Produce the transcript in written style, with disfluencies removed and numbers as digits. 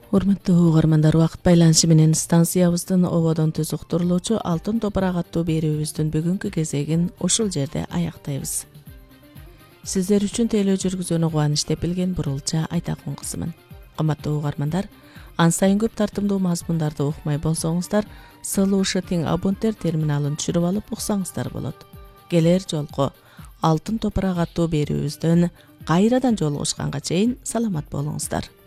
Урматтуу угармандар, убакыт байланышы менен станциябыздын ободон түз уктурулуучу Алтын топурак аттуу берүүбүздүн бүгүнкү кезегин ушул жерде аяктайбыз. Сиздер үчүн тейлөө жүргүзүүнү кубаныч деп билген Бурулча Айтакун кызымын. Кымбаттуу угармандар, ан сайын көп тартымдуу мазмундарды укмай болсоңуздар, Solution абонттер терминалын түшүрүп алып уксаңыздар болот. Келер жолку Алтын топурак аттуу берүүбүздөн кайрадан жолугушканга чейин саламат болуңуздар.